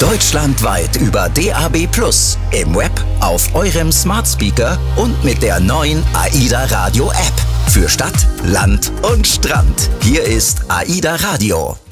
Deutschlandweit über DAB+, im Web, auf eurem Smart Speaker und mit der neuen AIDA Radio App. Für Stadt, Land und Strand. Hier ist AIDA Radio.